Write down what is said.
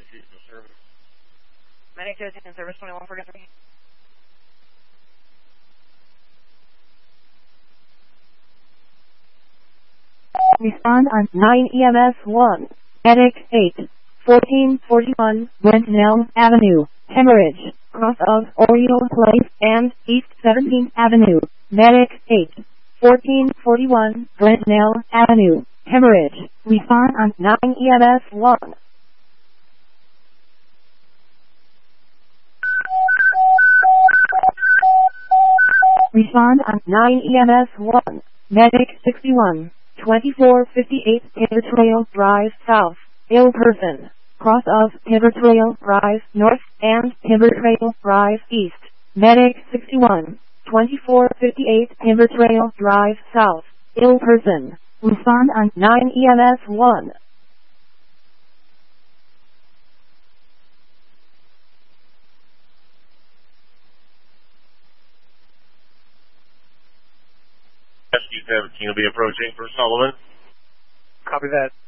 service. Medic 210, service 21 for Guthrie. Respond on 9 EMS 1. Medic 8. 1441 Brentnell Avenue, Hemorrhage, cross of Oriole Place and East 17th Avenue. Medic 8. 1441 Brentnell Avenue, Hemorrhage. Respond on 9 EMS 1. Respond on 9 EMS 1. Medic 61. 2458 Pivot Trail Drive South, ill person, cross of Pivot Trail Drive North and Pivot Trail Drive East. Medic 61. 2458 Pivot Trail Drive South, ill person. Respond on 9 EMS 1. SQ-17 will be approaching for Sullivan. Copy that.